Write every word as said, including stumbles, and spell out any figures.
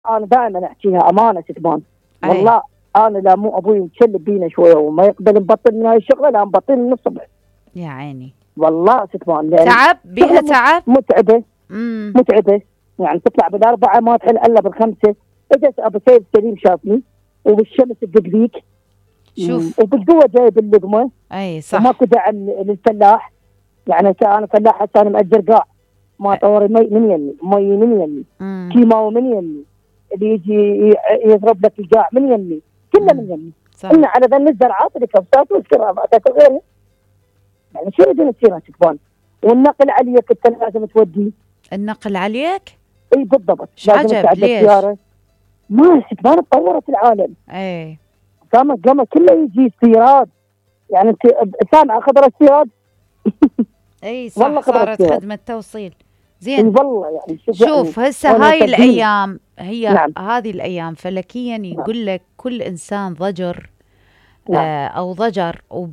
انا دائما احكيها امانه ستبان، والله انا لا مو ابوي مكلب بينا شويه وما يقبل نبطل من هاي الشغله، لا نبطل من الصبح. يا عيني والله ستبان تعب بيها، تعب متعبه. مم. متعبه يعني تطلع بالاربعه ما تحل الا بالخمسه. اجت ابو سيد سليم شافني وبالشمس الدقليك، شوف وبالقوه جايب اللقمه. اي صح، وماكو دعم للفلاح. يعني انا فلاح هسه انا مأجر قاع، ما طوري مي من يمي، مي من يمي، كيماوي من يمي، اللي يجي يضرب لك القاع من يمي، كله من يمي. إن على ذن الزرعات اللي كبسات والكرافات غيرها. يعني شو بدنا نصير شكبان؟ والنقل عليك انت لازم تودي. النقل عليك؟ اي بالضبط. لازم تعدل سياره. ما شكبان تطورت العالم. اي قامت قامت كله يجي استيراد. يعني انت سامع خبر استيراد؟ اي صح، صارت خدمة توصيل. زين والله يعني شوف هسه هاي الايام هي نعم. هذه الايام فلكيا يقول لك كل انسان ضجر نعم. آه او ضجر